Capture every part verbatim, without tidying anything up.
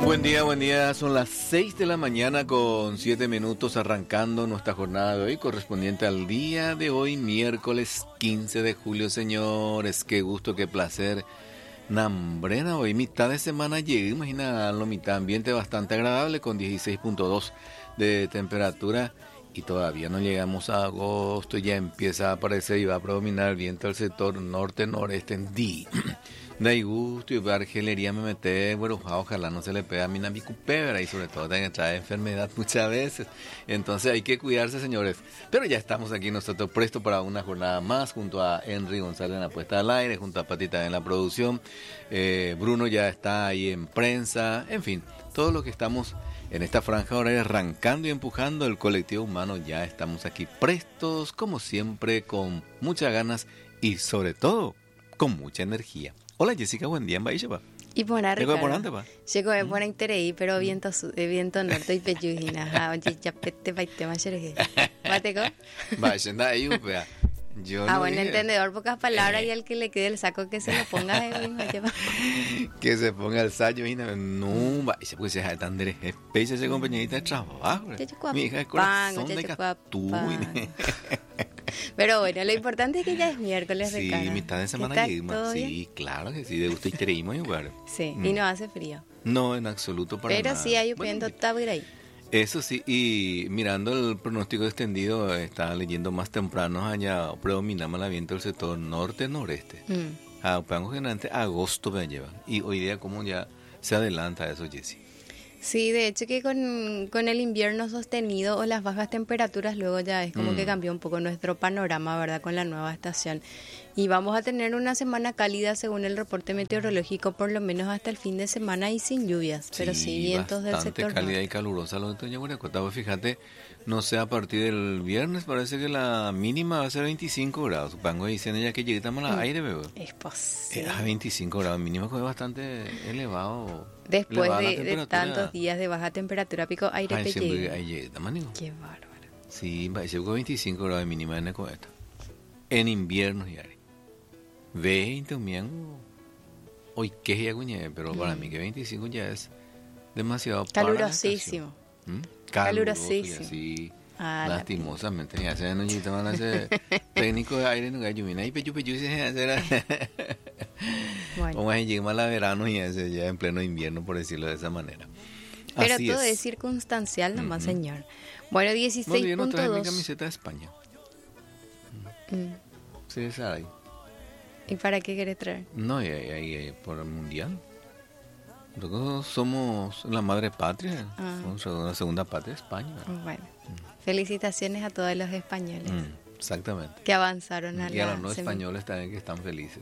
Buen día, buen día. Son las seis de la mañana con siete minutos arrancando nuestra jornada de hoy correspondiente al día de hoy, miércoles quince de julio, señores. Qué gusto, qué placer. Nambrena hoy, mitad de semana llegué, imagina, lo mitad, ambiente bastante agradable con dieciséis punto dos de temperatura y todavía no llegamos a agosto, ya empieza a aparecer y va a predominar el viento del sector norte-noreste en D. De ahí gusto y argelería me mete, bueno, ojalá no se le pega a mi namicupebra y sobre todo que trae enfermedad muchas veces. Entonces hay que cuidarse, señores. Pero ya estamos aquí nosotros prestos para una jornada más junto a Henry González en la puesta al aire, junto a Patita en la producción. Eh, Bruno ya está ahí en prensa, en fin, todo lo que estamos en esta franja horaria arrancando y empujando el colectivo humano, ya estamos aquí prestos, como siempre, con muchas ganas y sobre todo con mucha energía. Hola Jessica, buen día en Baixaba. Y por arriba. Llegó por dónde va. Llegó de por interés, pero viento su, viento norte y peyujina. Ah, oye, ya pete paite más xereje. ¿Bateco? Vaya, nada ahí, vea. Yo ah, no buen dije. entendedor, pocas palabras, y al que le quede el saco que se lo ponga de que se ponga el sayo y no, vaya, pues se tan de especie ese compañerita de trabajo. Mi hija es corazón de catú. Pero bueno, lo importante es que ya es miércoles, sí, Ricardo. Sí, mitad de semana llegamos. Sí, claro que sí, de gusto y creímos igual. Sí, mm. y no hace frío. No, en absoluto para Pero nada. sí hay un bueno, viento tabir ahí. Eso sí, y mirando el pronóstico extendido, estaba leyendo más temprano, allá predominamos el viento del sector norte-noreste. Mm. A Pango generalmente agosto me llevan. Y hoy día como ya se adelanta eso, Jessy. Sí, de hecho que con, con el invierno sostenido o las bajas temperaturas luego ya es como mm. que cambió un poco nuestro panorama, ¿verdad? Con la nueva estación. Y vamos a tener una semana cálida según el reporte meteorológico, por lo menos hasta el fin de semana y sin lluvias, sí, pero sí vientos del sector. Bastante cálida y calurosa lo de Doña Guanajuato. Fíjate, no sé, a partir del viernes parece que la mínima va a ser veinticinco grados. Supongo que dicen ella que lleguemos al aire, bebé. Es posible. A veinticinco grados, mínimo que es bastante elevado. Después de, de tantos días de baja temperatura, pico aire Ay, te siempre llega. Qué bárbaro. Sí, va a ser veinticinco grados de mínima en el cohete. En invierno ya. veinte, miango. Hoy que ya guñé, pero para mm. mí que veinticinco ya es demasiado calurosísimo. ¿Mm? Calurosísimo. Sí. Ah, lastimosamente ya se no necesitan hacer técnico de aire no gallumina y pechu pechu se hacer. Bueno. Como es llega mal a verano y ese ya en pleno invierno, por decirlo de esa manera. Pero Así todo es. es circunstancial nomás, uh-huh. señor. Bueno, dieciséis punto dos. No, yo no traje mi camiseta de España. Mm. Sí, esa ahí. ¿Y para qué querés traer? No, y, y, y, por el mundial. Nosotros somos la madre patria, ah. somos la segunda patria de España. Bueno, mm. felicitaciones a todos los españoles. Mm, exactamente. Que avanzaron a y la... Y a los no semi... españoles también que están felices.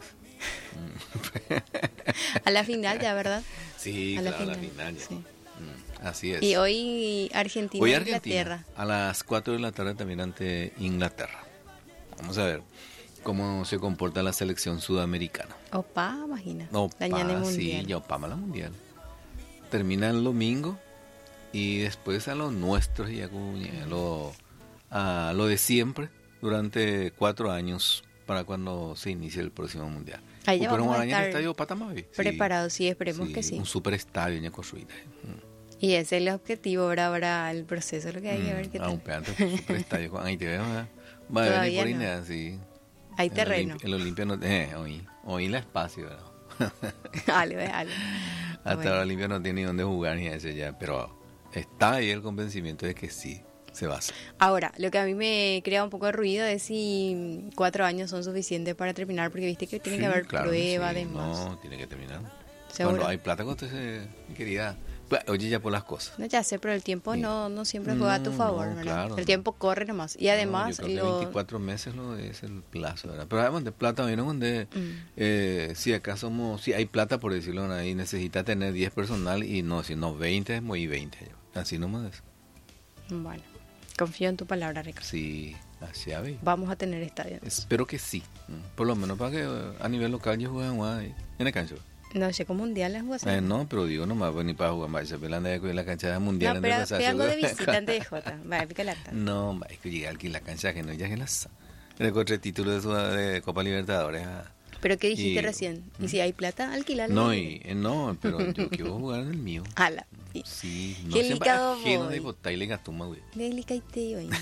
A la final ya, ¿verdad? Sí, a claro, la a la final ya. Sí. Mm, así es. Y hoy Argentina hoy e Argentina, Inglaterra. A las cuatro de la tarde también ante Inglaterra. Vamos a ver cómo se comporta la selección sudamericana. Opa, imagina. Opa, sí, ya Opa, la mundial. Termina el domingo y después a los nuestros y a lo, a lo de siempre durante cuatro años para cuando se inicie el próximo mundial. Ahí ya vamos a estar el estadio Patamavi. preparados, sí, esperemos sí, que sí. Un super estadio en construida. Mm. Y ese es el objetivo, ahora habrá el proceso, lo que hay que ver qué mm, tal. Un pedazo de super estadio. Ahí te veo, va a venir por Inés, sí. Hay terreno. El Olimpia no eh, hoy, hoy la espacio, ¿verdad? Dale, dale. Hasta bueno. ahora Olimpia no tiene ni dónde jugar ni ese ya, pero está ahí el convencimiento de que sí se va a hacer. Ahora, lo que a mí me crea un poco de ruido es si cuatro años son suficientes para terminar, porque viste que tiene sí, que haber claro, prueba, sí. además. No, tiene que terminar. ¿Seguro? Cuando hay plata, cuando se quería. Oye, ya por las cosas. No, ya sé, pero el tiempo sí. no, no siempre juega no, a tu favor, no, ¿verdad? Claro, el tiempo no. corre nomás. Y además... No, yo creo lo... que veinticuatro meses no es el plazo, ¿verdad? Pero además de plata, ¿no? Donde, mm. eh, si acá somos... Si hay plata, por decirlo ahí, necesita tener diez personal y no, si no, veinte es muy veinte. Así nomás es. Bueno, confío en tu palabra, Ricardo. Sí, así a ver. Vamos a tener estadio. Espero que sí. Por lo menos para que a nivel local yo juegue en la cancha. No sé, como mundial es jugar. Eh, no, pero digo nomás, pues, ni para jugar más. Se pelan de la cancha de mundial. No, pero te hago de visitante de Jota. Vaya, pica la No, es que llega aquí la cancha que no ya que las. Recorre título de, su, de Copa Libertadores. Ah. ¿Pero qué dijiste Y- recién? ¿Y si hay plata? Alquilala. No, y, eh, no, pero yo quiero jugar en el mío. Ala. Sí, no Qué siempre delicado ajeno de voy. botarle gatuma, güey. Delicaite hoy.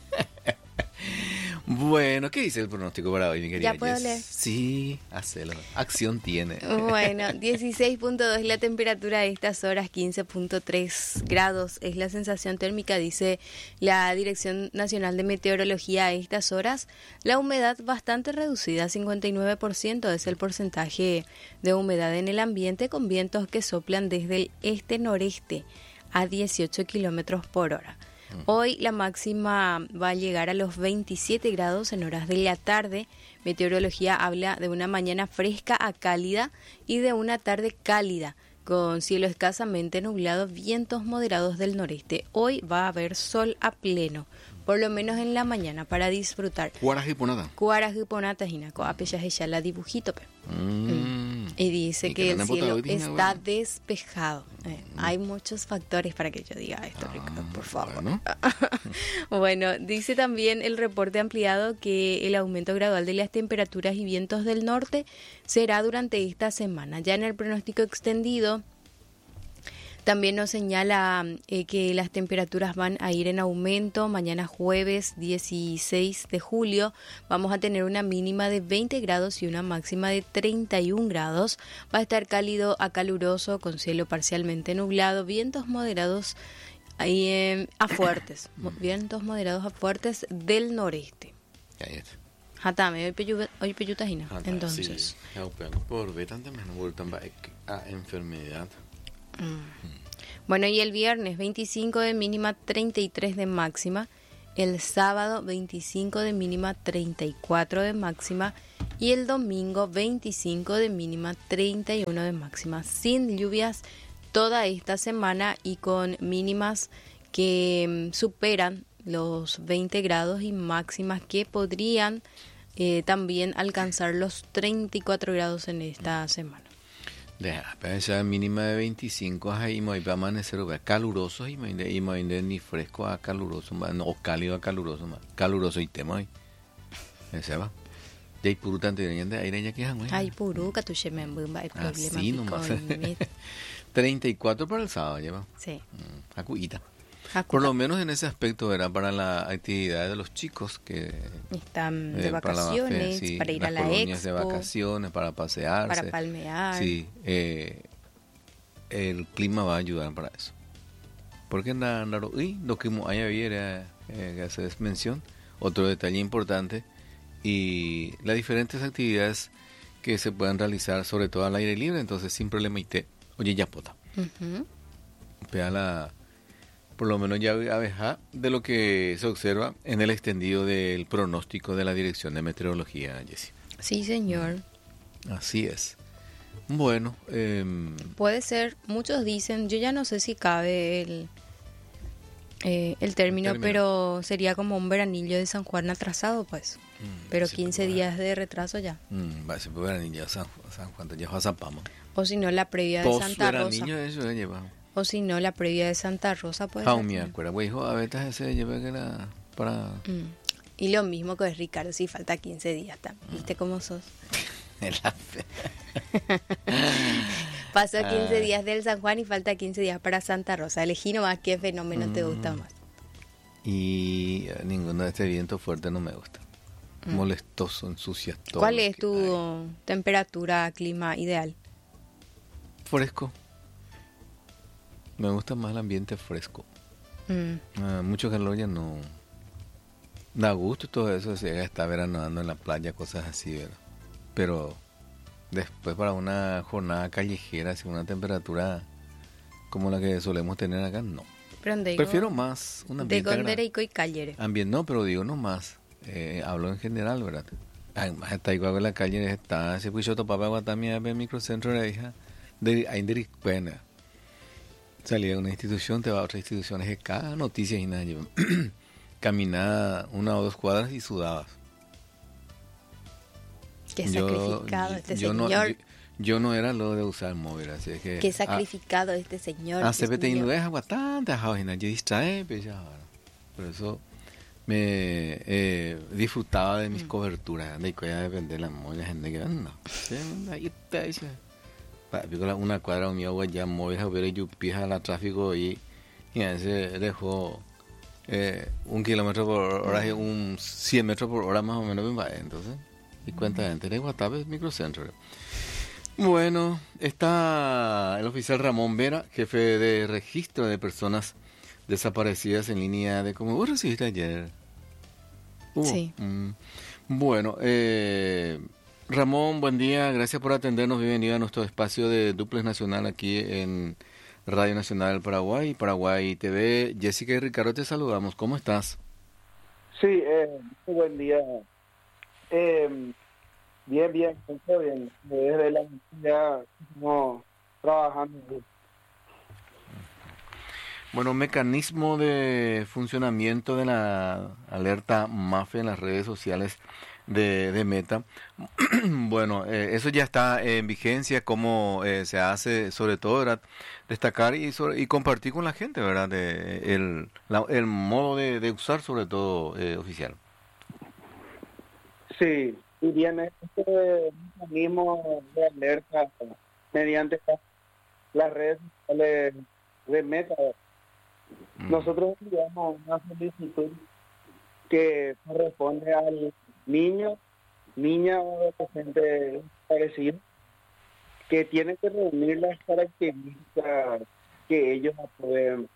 Bueno, ¿qué dice el pronóstico para hoy, mi querida ¿Ya puedo Jess? leer? Sí, hacelo. Acción tiene. Bueno, dieciséis punto dos la temperatura a estas horas, quince punto tres grados es la sensación térmica, dice la Dirección Nacional de Meteorología a estas horas. La humedad bastante reducida, cincuenta y nueve por ciento es el porcentaje de humedad en el ambiente, con vientos que soplan desde el este-noreste a dieciocho kilómetros por hora. Hoy la máxima va a llegar a los veintisiete grados en horas de la tarde. Meteorología habla de una mañana fresca a cálida y de una tarde cálida, con cielo escasamente nublado, vientos moderados del noreste. Hoy va a haber sol a pleno, por lo menos en la mañana, para disfrutar. Guaraji ponada. Cuarajiponata, Jinaco, apeyas la dibujito, pe. Mm. Y dice Y que que el no han cielo votado, dije, está bueno. despejado. Eh, hay muchos factores para que yo diga esto, Ah, Ricardo, por favor. bueno. Bueno, dice también el reporte ampliado que el aumento gradual de las temperaturas y vientos del norte será durante esta semana. Ya en el pronóstico extendido también nos señala eh, que las temperaturas van a ir en aumento. Mañana jueves dieciséis de julio vamos a tener una mínima de veinte grados y una máxima de treinta y un grados. Va a estar cálido a caluroso con cielo parcialmente nublado, vientos moderados ahí, eh, a fuertes, mo- vientos moderados a fuertes del noreste. Ahí está. Jatame, hoy peyu- hoy peyutajina. Ah, Entonces, sí, ya, pero por ver tanta menos vuelta a enfermedad. bueno, y el viernes veinticinco de mínima, treinta y tres de máxima. El sábado veinticinco de mínima, treinta y cuatro de máxima. Y el domingo veinticinco de mínima, treinta y uno de máxima. Sin lluvias toda esta semana y con mínimas que mm, superan los veinte grados y máximas que podrían eh, también alcanzar los treinta y cuatro grados en esta semana. Deja, pero esa mínima de veinticinco ahí me va a amanecer o caluroso y me y me ni fresco a caluroso más, no, o cálido a caluroso más, caluroso y tema hoy. Ese va. Ya hay puro tanto de aire ya que han, güey. Ay, puruca, tu shemembumba, hay problema. Así nomás. treinta y cuatro para el sábado lleva. Sí. Mm, acuita. Acu- Por lo menos en ese aspecto era para la actividad de los chicos que Están de eh, para la fe, vacaciones, sí, para ir las a la colonias de expo, vacaciones, para pasearse. para palmear. Sí, eh, el clima va a ayudar para eso. Porque anda raro. Y lo que hay había eh, que haces mención, otro detalle importante, y las diferentes actividades que se puedan realizar, sobre todo al aire libre, entonces sin problema y te, oye, ya pota. Ujú. Vea la, por lo menos ya abeja de lo que se observa en el extendido del pronóstico de la Dirección de Meteorología, Jessy. Sí, señor. Así es. Bueno, eh, Puede ser, muchos dicen, yo ya no sé si cabe el, eh, el término, término. pero sería como un veranillo de San Juan atrasado, pues. Mm, Pero sí, quince pues, días de retraso ya. mm, va a ser pues, niña San, San Juan, ya a San Pamo. O si no, la previa de Todos Santa eran Rosa. niños, eso ya lleva. O si no, la previa de Santa Rosa, pues. Ah, me acuerdo, güey, hijo, a veces ese lleva que era para Mm. Y lo mismo que Ricardo, si falta quince días también. ¿Viste cómo sos? la fe. Pasó quince Ah. días del San Juan y falta quince días para Santa Rosa. Elegí nomás qué fenómeno te gusta Mm. más. Y eh, ninguno de este viento fuerte no me gusta. Molestoso, ensucia todo. ¿Cuál lo es que tu hay. temperatura, clima ideal? Fresco. Me gusta más el ambiente fresco. Mm. Ah, mucho calor ya no. Da gusto todo eso, se llega a estar veranando en la playa, cosas así, ¿verdad? Pero después para una jornada callejera, así una temperatura como la que solemos tener acá, no. Pero de Prefiero más un de ambiente agra- Gondereico y Callere. ambiente, no, pero digo no más. Eh, hablo en general, ¿verdad? Además, está igual en la calle, está, se puso papá guatamia en el microcentro de la hija de Ainderich Pena. Salía de una institución, te va a otra institución, es que cada noticia y nada, yo caminaba una o dos cuadras y sudabas. Qué Yo- sacrificado este yo no, señor. yo, yo no era lo de usar móvil, así es que... Qué sacrificado este señor. Ah, Dios se ve mío. teniendo es bastante ajado y nadie distrae, pues ya, bueno. Por eso me eh, disfrutaba de mis mm. coberturas, de que depender la molla, gente que no, ahí está, dice, una cuadra mío, güey, ya móvil, a ver, yo pija la tráfico y, y a veces dejó eh, un kilómetro por hora, un cien metros por hora más o menos, me va, entonces, y cuenta de gente de WhatsApp es microcentro. Bueno, está el oficial Ramón Vera, jefe de registro de personas desaparecidas en línea de como vos recibiste ayer. Uh, sí. Mm, bueno, eh, Ramón, buen día, gracias por atendernos, bienvenido a nuestro espacio de Duplex Nacional aquí en Radio Nacional del Paraguay, Paraguay T V. Jessica y Ricardo, te saludamos, ¿cómo estás? Sí, eh, muy buen día. Eh, bien, bien, muy bien. Desde la ya estamos trabajando. Bueno, mecanismo de funcionamiento de la alerta MAFE en las redes sociales de, de Meta. Bueno, eh, eso ya está en vigencia, cómo eh, se hace, sobre todo, ¿verdad? Destacar y, sobre, y compartir con la gente, ¿verdad? De, el, la, el modo de, de usar, sobre todo, eh, oficial. Sí, y bien, este mecanismo de alerta mediante las redes sociales de Meta. Nosotros enviamos una solicitud que corresponde al niño, niña o adolescente parecido, que tiene que reunir las características que ellos pueden.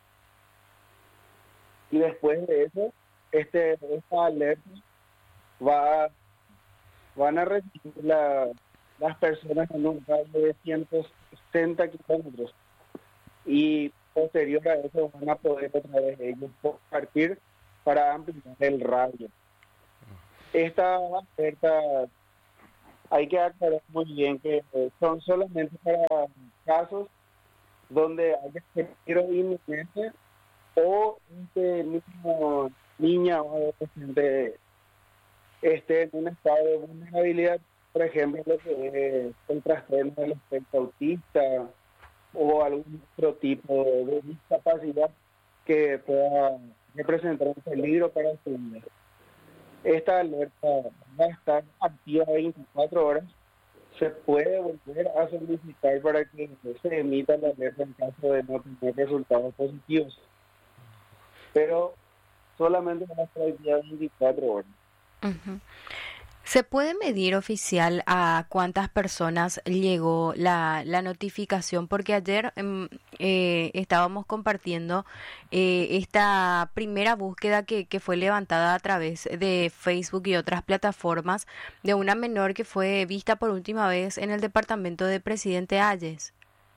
Y después de eso, este esta alerta va van a recibir la, las personas en un radio de ciento sesenta kilómetros. Y posterior a eso van a poder otra vez ellos compartir para ampliar el radio. Esta oferta hay que aclarar muy bien que son solamente para casos donde haya peligro inminente o que el mismo niña o adolescente esté en un estado de vulnerabilidad, por ejemplo, lo que es el trastorno del espectro autista o algún otro tipo de discapacidad que pueda representar un peligro para el niño. Esta alerta va a estar activa veinticuatro horas. Se puede volver a solicitar para que se emita la alerta en caso de no tener resultados positivos. Pero solamente va a estar activa veinticuatro horas. Uh-huh. ¿Se puede medir, oficial, a cuántas personas llegó la, la notificación? Porque ayer eh, estábamos compartiendo eh, esta primera búsqueda que, que fue levantada a través de Facebook y otras plataformas de una menor que fue vista por última vez en el departamento de Presidente Hayes.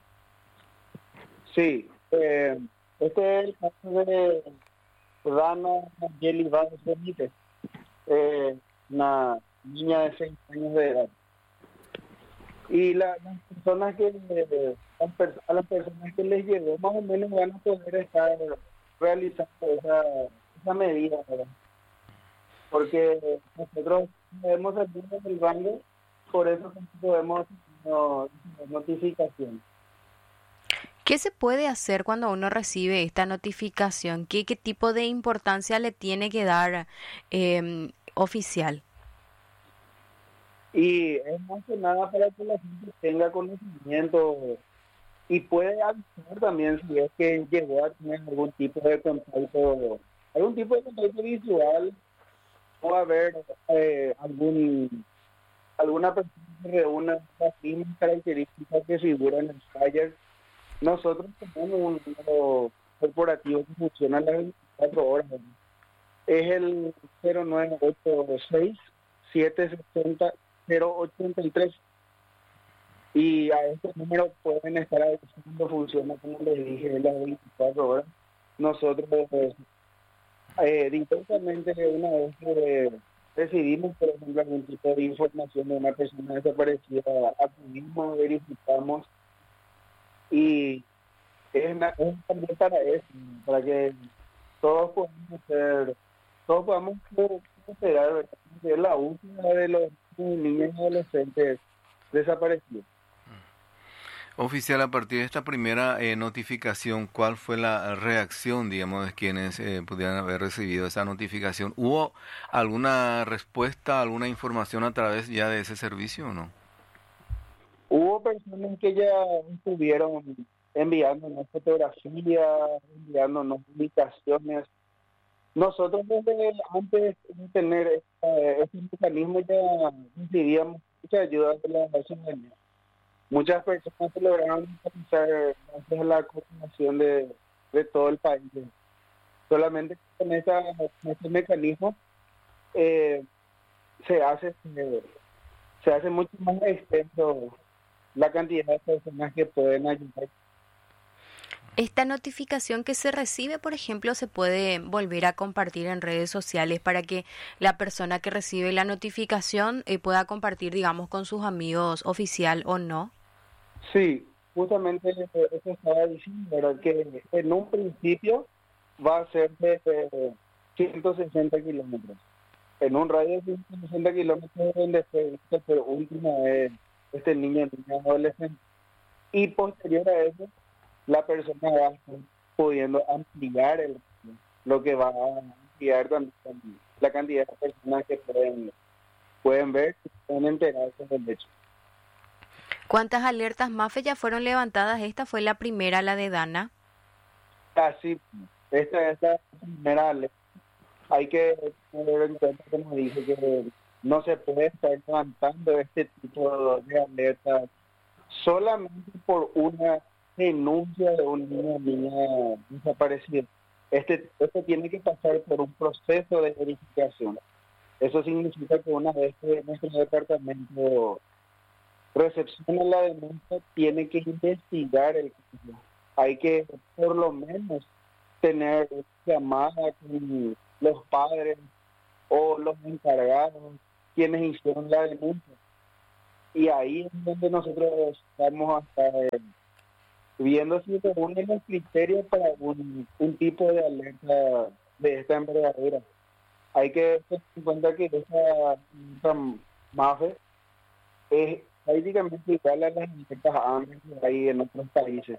Sí, eh, este es el caso de Dana Yeli Vázquez Benítez, eh, una niña de seis años de edad. Y la, las personas que eh, a las personas que les llegó más o menos van a poder estar realizando esa, esa medida, ¿verdad? Porque nosotros debemos salir del banco, por eso podemos no, notificación. ¿Qué se puede hacer cuando uno recibe esta notificación? ¿Qué, qué tipo de importancia le tiene que dar eh, oficial? Y es más que nada para que la gente tenga conocimiento y puede avisar también si es que llegó a tener algún tipo de contacto, algún tipo de contacto visual o a ver eh, algún alguna persona que reúna las mismas características que figuran en el flyer. Nosotros tenemos un número corporativo que funciona a las veinticuatro horas. Es el cero nueve ocho seis siete seis cero cero ocho tres. Y a este número pueden estar avisando, funciona como les dije, las veinticuatro horas. Nosotros pues, eh, directamente una vez que recibimos, por ejemplo, algún tipo de información de una persona desaparecida, acudimos, verificamos y es, una, es también para eso, para que todos podamos ser, todos podamos esperar la búsqueda de los niños y adolescentes desaparecidos. Oficial, a partir de esta primera eh, notificación, ¿cuál fue la reacción, digamos, de quienes eh, pudieran haber recibido esa notificación? ¿Hubo alguna respuesta, alguna información a través ya de ese servicio o no? Hubo personas que ya estuvieron enviándonos fotografías, enviándonos publicaciones. Nosotros desde antes de tener este, este mecanismo ya recibíamos mucha ayuda de la ciudadanía. Muchas personas se lograron realizar gracias a la coordinación de, de todo el país. Solamente con, esa, con este mecanismo eh, se hace eh, se hace mucho más extenso la cantidad de personas que pueden ayudar. Esta notificación que se recibe, por ejemplo, se puede volver a compartir en redes sociales para que la persona que recibe la notificación eh, pueda compartir, digamos, con sus amigos, oficial o no. Sí, justamente eso estaba diciendo, ¿verdad? Que en un principio va a ser de eh, ciento sesenta kilómetros. En un radio de ciento sesenta kilómetros donde fue visto por última vez este niño, niña, adolescente. Y posterior a eso, la persona va a estar pudiendo ampliar el, lo que va a ampliar también la cantidad de personas que pueden, pueden ver y pueden enterarse del hecho. ¿Cuántas alertas MAFE ya fueron levantadas? Esta fue la primera, la de Dana. Así, esta es la primera alerta. Hay que tener en cuenta, como dije, que no se puede estar levantando este tipo de alertas solamente por una denuncia de un niño o niña desaparecido. Este, este tiene que pasar por un proceso de verificación. Eso significa que una vez que nuestro departamento recepciona la denuncia, tiene que investigar el caso. Hay que por lo menos tener llamada con los padres o los encargados, quienes hicieron la denuncia. Y ahí es donde nosotros vamos a estar viendo si se unen los criterios para un, un tipo de alerta de esta envergadura. Hay que tener en cuenta que esta, esta MAFE es prácticamente igual a las alertas AMBER que hay en otros países.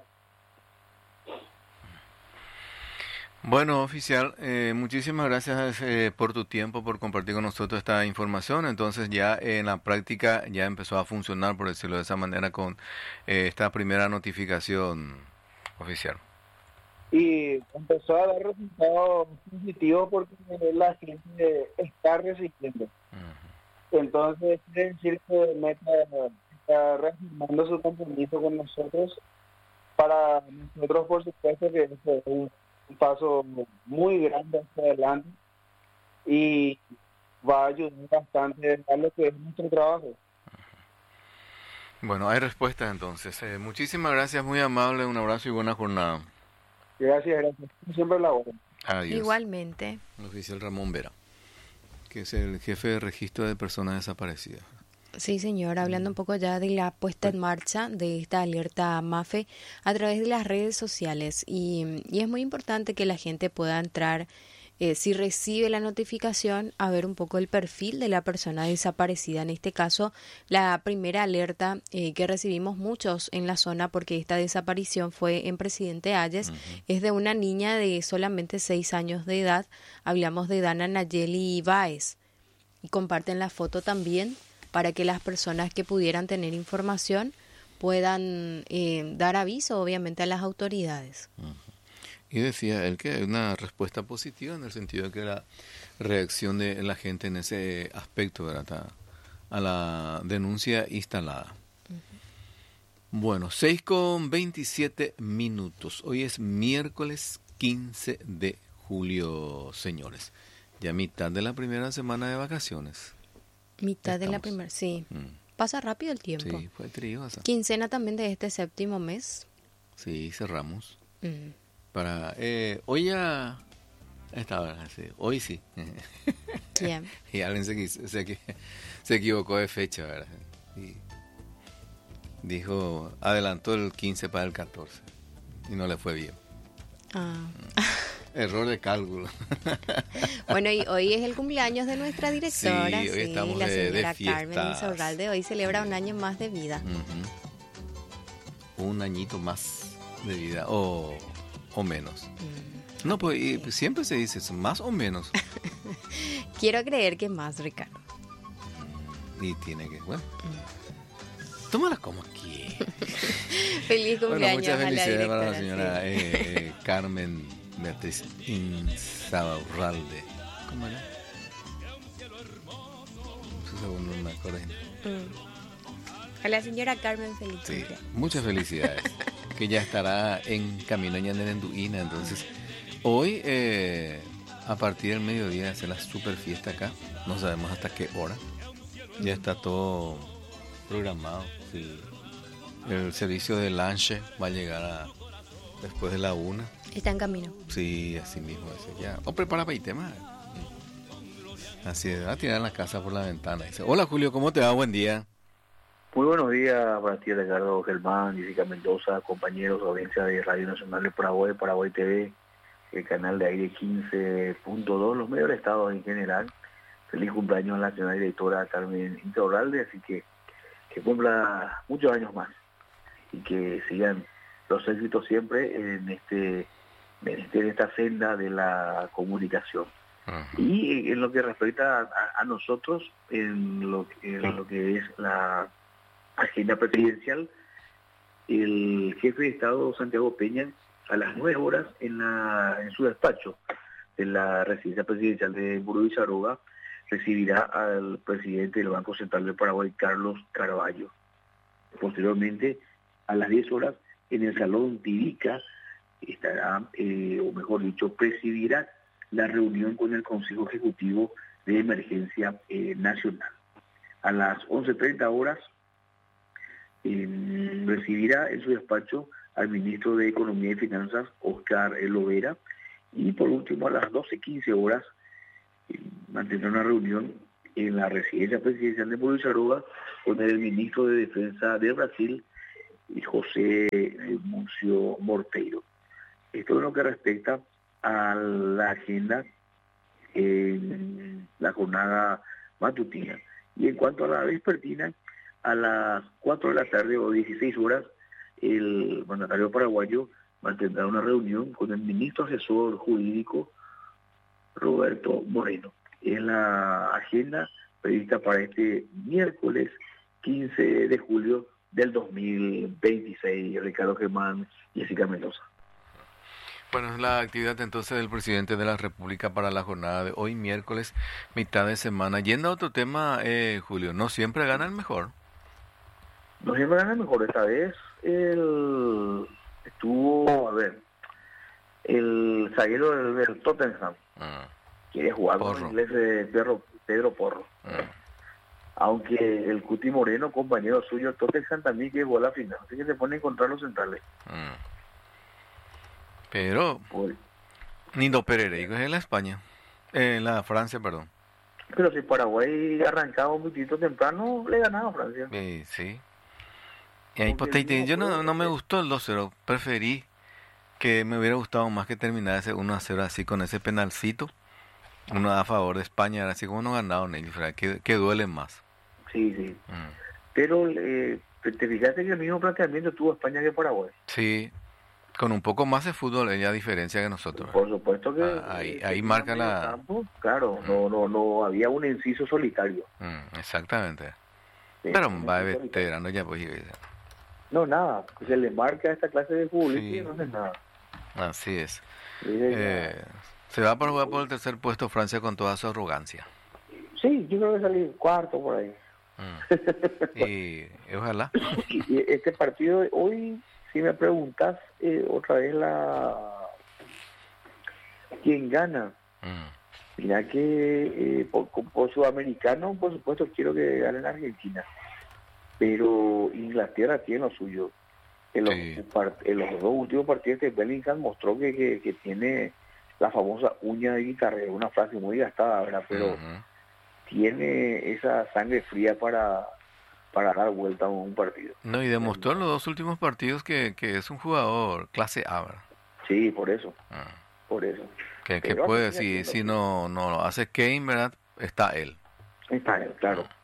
Bueno, oficial, eh, muchísimas gracias eh, por tu tiempo, por compartir con nosotros esta información. Entonces ya eh, en la práctica ya empezó a funcionar, por decirlo de esa manera, con eh, esta primera notificación oficial. Y empezó a dar resultados positivos porque la gente está resistiendo. Uh-huh. Entonces, quiere decir que Meta está reafirmando su compromiso con nosotros. Para nosotros, por supuesto, que es un un paso muy grande hacia adelante y va a ayudar bastante a lo que es nuestro trabajo. Bueno, hay respuestas entonces. Eh, muchísimas gracias, muy amable, un abrazo y buena jornada. Gracias, gracias. Siempre la hora. Adiós. Igualmente. El oficial Ramón Vera, que es el jefe de registro de personas desaparecidas. Sí, señor, hablando un poco ya de la puesta en marcha de esta alerta MAFE a través de las redes sociales y, y es muy importante que la gente pueda entrar, eh, si recibe la notificación, a ver un poco el perfil de la persona desaparecida. En este caso, la primera alerta eh, que recibimos muchos en la zona, porque esta desaparición fue en Presidente Hayes, uh-huh. es de una niña de solamente seis años de edad. Hablamos de Dana Nayeli Báez y comparten la foto también, para que las personas que pudieran tener información puedan eh, dar aviso, obviamente, a las autoridades. Uh-huh. Y decía él que hay una respuesta positiva en el sentido de que la reacción de la gente en ese aspecto, ¿verdad?, a la denuncia instalada. Uh-huh. Bueno, seis con veintisiete minutos. Hoy es miércoles quince de julio, señores. Ya mitad de la primera semana de vacaciones. Mitad de la primera, sí. Mm. Pasa rápido el tiempo. Sí, fue triosa. Quincena también de este séptimo mes. Sí, cerramos. Mm. Para eh, hoy ya esta hora, sí. Hoy sí. Yeah. Y alguien se, se, se equivocó de fecha, ¿verdad? Y dijo, adelantó el quince para el catorce y no le fue bien. Ah. Mm. Error de cálculo. Bueno, y hoy es el cumpleaños de nuestra directora, sí, hoy sí, estamos la de, señora de Carmen Insaurralde. Hoy celebra un año más de vida. Uh-huh. un añito más de vida o, o menos. Mm. No, pues y, pues, siempre se dice eso, más o menos. Quiero creer que más, Ricardo. Mm, y tiene que, bueno. Mm. Tómala como quieras. Feliz cumpleaños. Bueno, muchas felicidades para la señora sí. eh, eh, Carmen Beatriz Insaurralde. ¿Cómo era? Su segundo no me acuerdo. Mm. A la señora Carmen, feliz sí, cumpleaños. Muchas felicidades. Que ya estará en camino a Ñanderenduina. Entonces, hoy, eh, a partir del mediodía, hace la super fiesta acá. No sabemos hasta qué hora. Ya está todo programado. Sí. El servicio de lunch va a llegar a, después de la una. Está en camino. Sí, así mismo. Ese ya. O prepara para el tema. Así es, va a tirar la casa por la ventana. Dice, hola Julio, ¿cómo te va? Buen día. Muy buenos días para ti, Ricardo Germán, Jessica Mendoza, compañeros, audiencia de Radio Nacional de Paraguay, Paraguay T V, el canal de aire quince punto dos, los medios del Estado en general. Feliz cumpleaños a la señora directora Carmen Insaurralde, así que que cumpla muchos años más y que sigan los éxitos siempre en este en, este, en esta senda de la comunicación. Uh-huh. Y en lo que respecta a, a nosotros, en lo, en lo que es la agenda presidencial, el jefe de Estado Santiago Peña a las nueve horas en, la, en su despacho de la residencia presidencial de Buró Villaroga recibirá al presidente del Banco Central del Paraguay, Carlos Carvalho. Posteriormente, a las diez horas, en el Salón Tirica, estará, eh, o mejor dicho, presidirá la reunión con el Consejo Ejecutivo de Emergencia eh, Nacional. A las once treinta horas, eh, recibirá en su despacho al ministro de Economía y Finanzas, Oscar Lovera, y por último, a las doce quince horas, eh, mantendrá una reunión en la residencia presidencial de Buró Villaroga con el ministro de Defensa de Brasil, José Múcio Morteiro. Esto es lo que respecta a la agenda en la jornada matutina. Y en cuanto a la vespertina, a las cuatro de la tarde o dieciséis horas, el mandatario paraguayo mantendrá una reunión con el ministro asesor jurídico Roberto Moreno. Es la agenda prevista para este miércoles quince de julio del dos mil veintiséis. Ricardo Germán, Jessica Mendoza. Bueno, es la actividad entonces del presidente de la República para la jornada de hoy, miércoles, mitad de semana. Yendo a otro tema, eh, Julio, ¿no siempre gana el mejor? No siempre gana el mejor. Esta vez el estuvo, a ver, el zaguero del, del Tottenham ah, quiere jugar Porro. Con el inglés de Pedro, Pedro Porro. Ah. Aunque el Cuti Moreno, compañero suyo, el Tottenham también quiere jugar la final. Así que se pone a encontrar los centrales. Ah. Pero Por... Nindo Pereira es en la España, en eh, la Francia, perdón. Pero si Paraguay arrancaba un poquito temprano, le ganaba a Francia. Eh, sí. Y ahí, pues, te, yo no, no me gustó el dos cero, preferí que me hubiera gustado más que terminar ese uno a cero así con ese penalcito, uno a favor de España, así como no ganaron ellos, que, que duele más. Sí, sí. Mm. Pero eh, te fijaste que el mismo planteamiento tuvo España que Paraguay. Sí. Con un poco más de fútbol, ella diferencia que nosotros. Por supuesto que... Ah, ahí ahí marca la... Campo, claro, mm. no no no había un inciso solitario. Mm, exactamente. Sí, pero va de veterano ya, pues... No, nada, se le marca esta clase de fútbol sí. Y no es nada. Así es. Eh, se va para jugar por el tercer puesto Francia con toda su arrogancia. Sí, yo creo que salir cuarto por ahí. Mm. Y ojalá. Y este partido de hoy... Si me preguntas eh, otra vez la quién gana, mm. mira que eh, por, por sudamericano, por supuesto quiero que gane en Argentina, pero Inglaterra tiene lo suyo. En los, sí. part, en los dos últimos partidos que Bellingham mostró que, que, que tiene la famosa uña de guitarrero, una frase muy gastada, ¿verdad? Pero uh-huh. tiene esa sangre fría para... para dar vuelta a un partido. No, y demostró en los dos últimos partidos que, que es un jugador clase A, ¿verdad? Sí, por eso. Ah. Por eso. Que, que puede, si, si no, no lo hace Kane, ¿verdad? Está él. Está él, claro. Ah.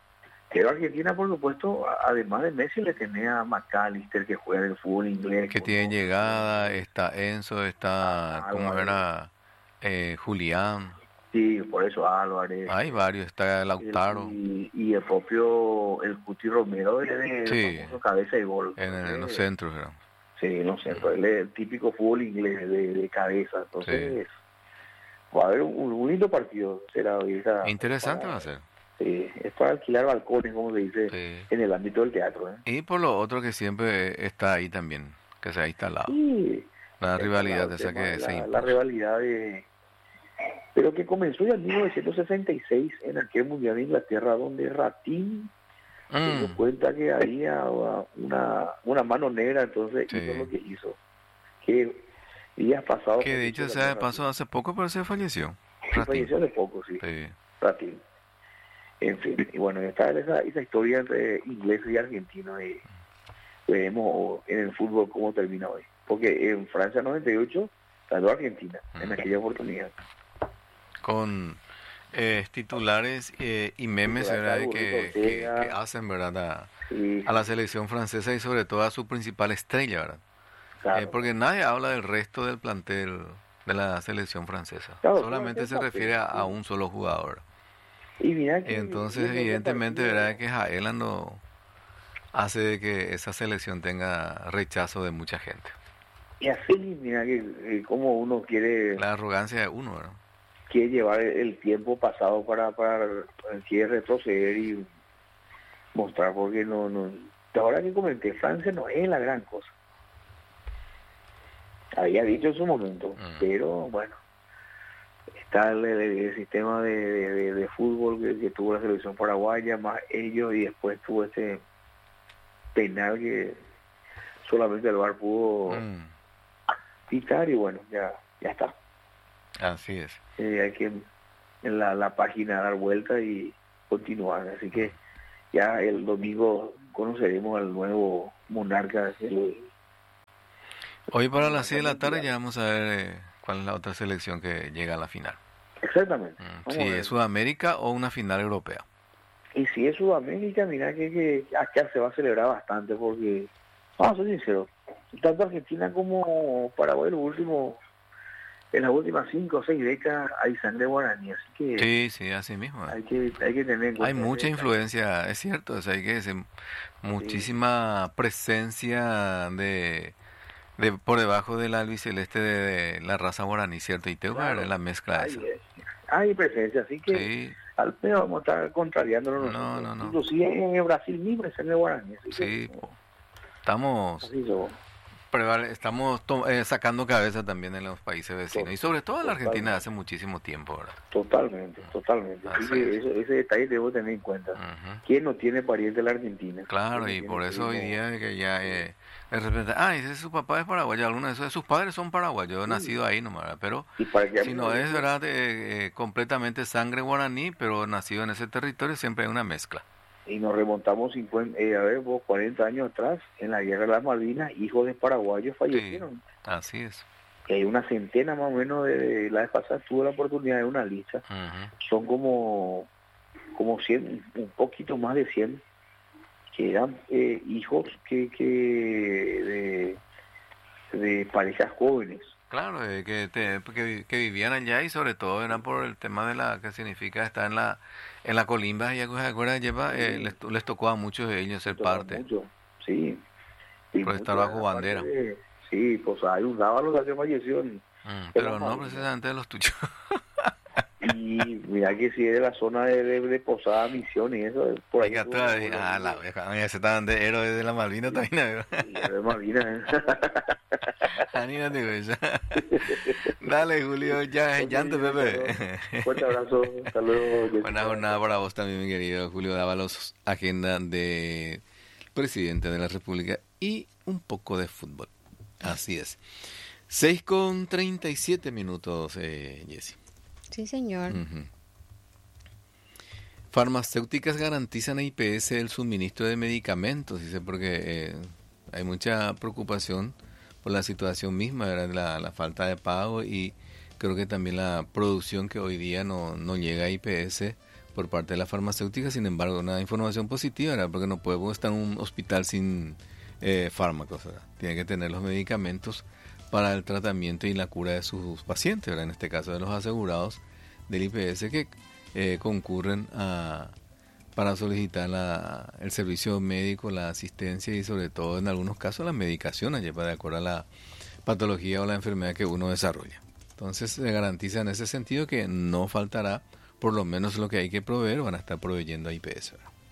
Pero Argentina, por supuesto, a- además de Messi, le tenía a McAllister, que juega en el fútbol inglés. Que tiene llegada, está Enzo, está, Ah, ¿cómo Álvarez. era? Eh, Julián. Sí, por eso Álvarez. Hay varios, está Lautaro. El- y, y el propio, el Cuti Romero, él es Sí. el famoso cabeza de gol. En, en Eh, los centros, ¿verdad? Sí, no sé, él es el típico fútbol inglés de, de cabeza. Entonces, va a haber un, un lindo partido. Será hoy. esa- Interesante para- va a ser. Sí, es para alquilar balcones, como se dice, Sí. en el ámbito del teatro. ¿eh? Y por lo otro que siempre está ahí también, que se ha instalado. Sí, La el rivalidad tema esa de que se la, impuso. la rivalidad de... Pero que comenzó ya en mil novecientos sesenta y seis en aquel Mundial de Inglaterra, donde Ratín se dio Mm, cuenta que había una, una mano negra, entonces Sí. hizo lo que hizo. Que días pasados... que dicho sea de paso, hace poco pero se falleció. Ratín. Falleció hace poco, sí, Sí. Ratín. En fin, y bueno, está esa, esa historia entre ingleses y argentinos y veremos en el fútbol cómo termina hoy. Porque en Francia noventa y ocho ganó Argentina en Mm. aquella oportunidad. Con eh, titulares eh, y memes, Titulares, ¿verdad? Burrito Que, que, Ortega. que hacen, ¿verdad? A, Sí, a la selección francesa y sobre todo a su principal estrella, ¿verdad? claro. Eh, porque nadie habla del resto del plantel de la selección francesa. Claro, Solamente solamente se el refiere a, papel, a sí. un solo jugador. Y mira que Entonces, viendo ese evidentemente, partido, ¿verdad? Que Jaela no hace de que esa selección tenga rechazo de mucha gente. Y así, mira que eh, como uno quiere, La arrogancia de uno, ¿verdad? quiere llevar el, el tiempo pasado para, para quiere retroceder y mostrar, porque no, no, ahora que comenté, Francia no es la gran cosa. Había dicho en su momento, Mm. pero bueno, está el, el- el sistema de, de- de- de fútbol que, que tuvo la selección paraguaya, más ellos, y después tuvo ese penal que solamente el V A R pudo Mm, pitar, y bueno, ya, ya está. así es. Eh, hay que en la, la página dar vuelta y continuar. Así que ya el domingo conoceremos al nuevo monarca. El, Hoy para las seis de la tarde ya vamos a ver eh, cuál es la otra selección que llega a la final. exactamente. Mm, Vamos si a ver. es Sudamérica o una final europea. Y si es Sudamérica, mira que, que acá se va a celebrar bastante porque, vamos a ser sinceros, tanto Argentina como Paraguay, los últimos, en las últimas cinco o seis décadas hay sangre guaraní, así que Sí, sí, así mismo. eh. hay que hay que tener en cuenta Hay mucha esa- influencia, es cierto, o sea, hay que decir, muchísima presencia de, de por debajo del albiceleste de, de la raza guaraní, ¿cierto? Y te Claro. es la mezcla hay, esa. eh, hay presencia, así que Sí, al menos vamos a estar contrariándonos No, nosotros. no, no. Inclusive en el Brasil mismo es sangre guaraní, así que sí, po. estamos así somos. prevale- estamos to- eh, sacando cabeza también en los países vecinos y sobre todo en la Argentina Totalmente. hace muchísimo tiempo, ¿verdad? Totalmente, totalmente. Así Así que es. ese, ese detalle debo tener en cuenta. Ujú. ¿Quién no tiene pariente en la Argentina? Claro, ¿Quién y no por tiene eso hoy primo? día que ya eh, de repente, ah, ese su papá es paraguayo, alguno de esos, sus padres son paraguayos, yo he nacido ahí nomás, ¿verdad? Pero Y para que si no es verdad eh, eh, completamente sangre guaraní, pero nacido en ese territorio, siempre hay una mezcla. Y nos remontamos cincuenta, eh, a ver, vos, cuarenta años atrás, en la guerra de las Malvinas, hijos de paraguayos fallecieron. Así es. Que hay una centena más o menos de, de- la vez pasada tuve la oportunidad de una lista. Ujú. Son como, como cien, un poquito más de cien, que eran eh, hijos que, que de, de parejas jóvenes. Claro, eh, que, te- que, vi- que vivían allá y sobre todo era por el tema de la que significa estar en la en la colimba, y acuerdas, lleva, eh, les, to- les tocó a muchos de ellos ser Toma parte. mucho, sí. Y Por estar mucho, bajo aparte bandera. de- sí, pues hay un dábalo que falleció. en- Mm, pero Era no malo. precisamente de los tuyos. Y mira que si es de la zona de, de, de Posada, Misiones y eso, por ahí. Ahí atrás, y- ah, la vieja, ya se estaban de héroes de la Malvinas también. Y de Malvinas, ¿eh? Anímate, güey, ya. Dale, Julio, ya, llante, Pepe. Fuerte abrazo, hasta luego. Buena jornada para vos también, mi querido Julio Dávalos, agenda de presidente de la República y un poco de fútbol. Así es. seis con treinta y siete minutos, eh, Jessy. Sí, señor. Ujú. Farmacéuticas garantizan a I P S el suministro de medicamentos, dice, porque eh, hay mucha preocupación por la situación misma, ¿verdad? La, la falta de pago y creo que también la producción que hoy día no, no llega a I P S por parte de la farmacéutica. Sin embargo, una información positiva, ¿verdad? Porque no podemos estar en un hospital sin eh, fármacos, ¿verdad? Tiene que tener los medicamentos para el tratamiento y la cura de sus pacientes, ¿verdad? En este caso de los asegurados del I P S que eh, concurren a, para solicitar la, el servicio médico, la asistencia y sobre todo en algunos casos la medicación allí de acuerdo a la patología o la enfermedad que uno desarrolla. Entonces se garantiza en ese sentido que no faltará por lo menos lo que hay que proveer, van a estar proveyendo a I P S, ¿verdad?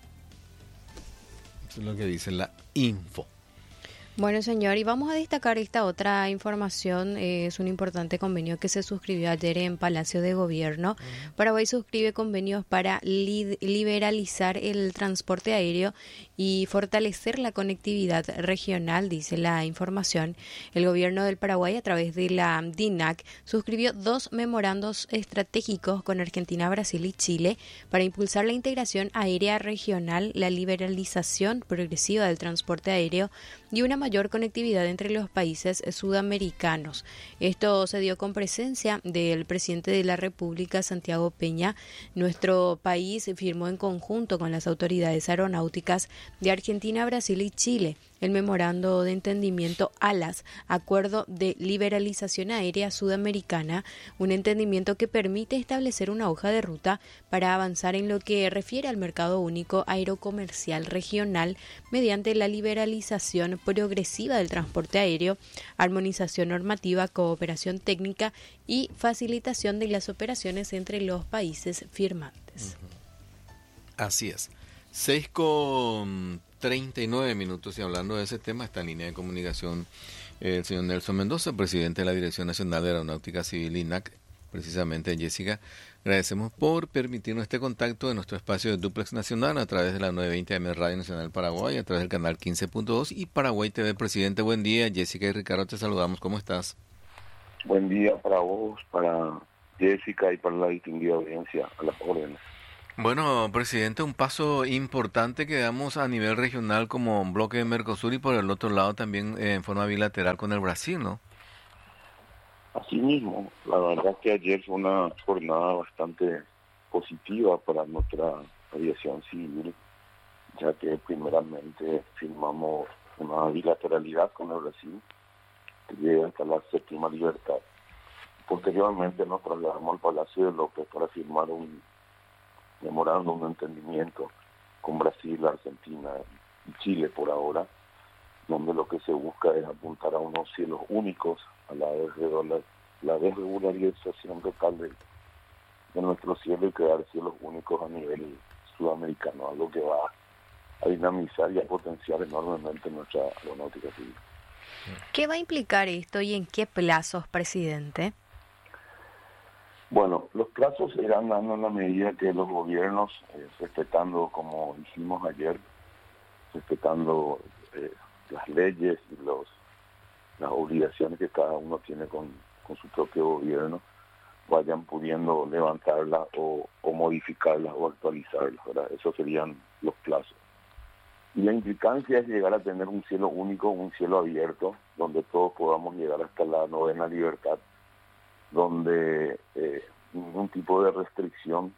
Eso es lo que dice la info. Bueno, señor, y vamos a destacar esta otra información. Eh, es un importante convenio que se suscribió ayer en Palacio de Gobierno. Uh-huh. Paraguay suscribe convenios para li- liberalizar el transporte aéreo y fortalecer la conectividad regional, dice la información. El gobierno del Paraguay, a través de la D I N A C, suscribió dos memorandos estratégicos con Argentina, Brasil y Chile para impulsar la integración aérea regional, la liberalización progresiva del transporte aéreo y una mayor conectividad entre los países sudamericanos. Esto se dio con presencia del presidente de la República, Santiago Peña. Nuestro país firmó en conjunto con las autoridades aeronáuticas de Argentina, Brasil y Chile el memorando de entendimiento ALAS, Acuerdo de Liberalización Aérea Sudamericana, un entendimiento que permite establecer una hoja de ruta para avanzar en lo que refiere al mercado único aerocomercial regional mediante la liberalización progresiva del transporte aéreo, armonización normativa, cooperación técnica y facilitación de las operaciones entre los países firmantes. Así es. seis con treinta y nueve minutos y hablando de ese tema está en línea de comunicación eh, el señor Nelson Mendoza, presidente de la Dirección Nacional de Aeronáutica Civil I N A C, precisamente Jessica. Agradecemos por permitirnos este contacto en nuestro espacio de Duplex Nacional a través de la novecientos veinte A M Radio Nacional Paraguay, a través del canal quince punto dos y Paraguay T V. Presidente, buen día. Jessica y Ricardo, te saludamos. ¿Cómo estás? Buen día para vos, para Jessica y para la distinguida audiencia, a las órdenes. Bueno, presidente, un paso importante que damos a nivel regional como un bloque de Mercosur y por el otro lado también eh, en forma bilateral con el Brasil, ¿no? Así mismo, la verdad que ayer fue una jornada bastante positiva para nuestra aviación civil, ya que primeramente firmamos una bilateralidad con el Brasil, que llega hasta la séptima libertad. Posteriormente nos trasladamos al Palacio de López para firmar un memorándum de entendimiento con Brasil, Argentina y Chile por ahora, donde lo que se busca es apuntar a unos cielos únicos, a la, desregular, la desregularización total de, de nuestro cielo y crear cielos únicos a nivel sudamericano, algo que va a dinamizar y a potenciar enormemente nuestra aeronáutica civil. ¿Qué va a implicar esto y en qué plazos, presidente? Bueno, los plazos se irán dando en la medida que los gobiernos, eh, respetando, como dijimos ayer, respetando eh, las leyes y los las obligaciones que cada uno tiene con, con su propio gobierno, vayan pudiendo levantarlas o, o modificarlas o actualizarlas, ¿verdad? Esos serían los plazos. Y la implicancia es llegar a tener un cielo único, un cielo abierto, donde todos podamos llegar hasta la novena libertad, donde eh, ningún tipo de restricción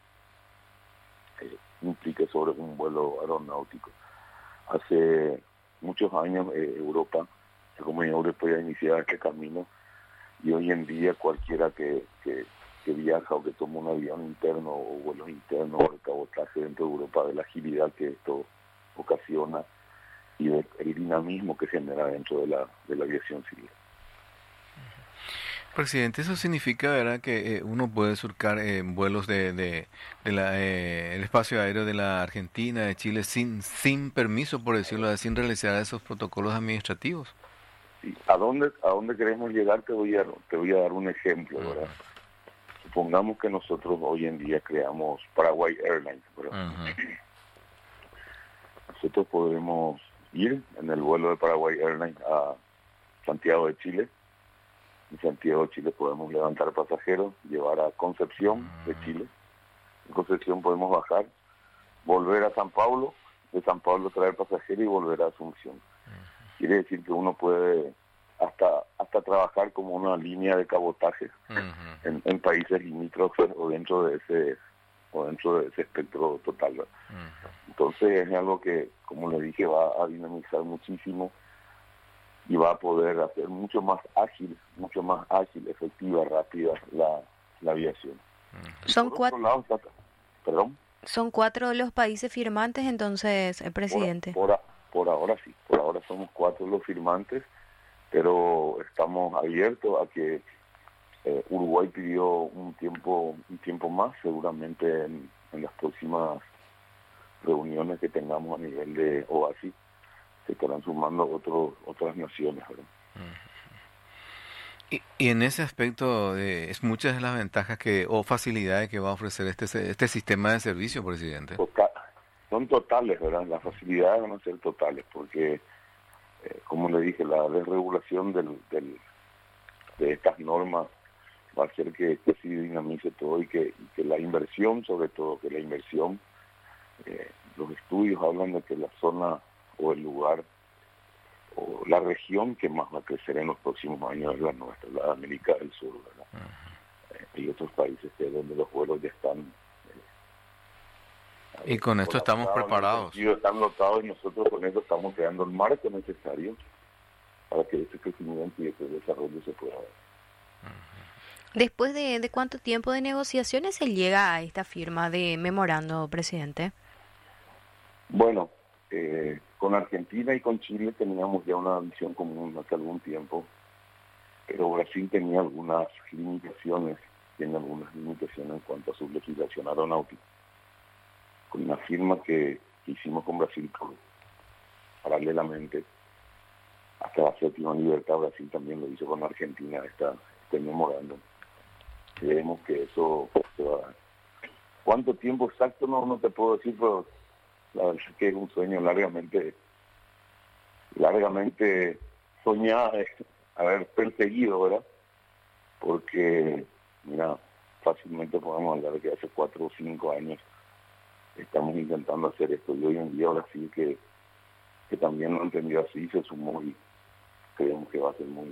eh, implique sobre un vuelo aeronáutico. Hace muchos años eh, Europa, la Comunidad Europea, iniciaba este camino y hoy en día cualquiera que, que, que viaja o que toma un avión interno o vuelos internos o el cabotaje dentro de Europa, de la agilidad que esto ocasiona y del dinamismo que genera dentro de la, de la aviación civil. Presidente, eso significa, ¿verdad?, que eh, uno puede surcar eh, vuelos de, de, de la, eh, el espacio aéreo de la Argentina, de Chile, sin sin permiso, por decirlo así, sin realizar esos protocolos administrativos. Sí. ¿A dónde a dónde queremos llegar? Te voy a te voy a dar un ejemplo, ¿verdad? Uh-huh. Supongamos que nosotros hoy en día creamos Paraguay Airlines, ¿verdad? Uh-huh. Nosotros podemos ir en el vuelo de Paraguay Airlines a Santiago de Chile. En Santiago de Chile podemos levantar pasajeros, llevar a Concepción de Chile. En Concepción podemos bajar, volver a San Paulo, de San Paulo traer pasajeros y volver a Asunción. Quiere decir que uno puede hasta hasta trabajar como una línea de cabotaje uh-huh. en, en países limítrofes o dentro de ese o dentro de ese espectro total. ¿verdad? Ujú. Entonces es algo que, como le dije, va a dinamizar muchísimo y va a poder hacer mucho más ágil, mucho más ágil, efectiva, rápida la, la aviación. Son Por cuatro, otro lado, está- perdón, son cuatro los países firmantes entonces, el por, presidente. por, a- por ahora sí, por ahora somos cuatro los firmantes, pero estamos abiertos a que eh, Uruguay pidió un tiempo un tiempo más, seguramente en, en las próximas reuniones que tengamos a nivel de OASI se estarán sumando otros otras naciones, ¿verdad? Y, y en ese aspecto, eh, es muchas de las ventajas que o facilidades que va a ofrecer este se- este sistema de servicio, presidente. Total, son totales, ¿verdad? Las facilidades van a ser totales, porque, eh, como le dije, la desregulación del, del, de estas normas va a hacer que, que sí dinamice todo y que, y que la inversión, sobre todo, que la inversión, eh, los estudios hablan de que la zona o el lugar o la región que más va a crecer en los próximos años es la nuestra, la de América del Sur, ¿verdad? Eh, y otros países que donde los vuelos ya están Y con esto estamos preparados. Y están lotados y nosotros con eso estamos creando el marco necesario para que ese crecimiento y ese desarrollo se pueda dar. Después de, de cuánto tiempo de negociaciones se llega a esta firma de memorando, presidente. Bueno, eh, con Argentina y con Chile teníamos ya una visión común hace algún tiempo, pero Brasil tenía algunas limitaciones, tiene algunas limitaciones en cuanto a su legislación aeronáutica. Con una firma que, que hicimos con Brasil por, paralelamente, hasta la séptima libertad, Brasil también lo hizo con Argentina, esta, este memorándum. Creemos que eso se va a dar. ¿Cuánto tiempo exacto? No, no te puedo decir, pero la verdad es que es un sueño largamente, largamente soñado, eh, haber perseguido, ¿verdad? Porque, mira, fácilmente podemos hablar de que hace cuatro o cinco años estamos intentando hacer esto y hoy en día Brasil que, que también lo entendió así, se sumó y creemos que va a ser muy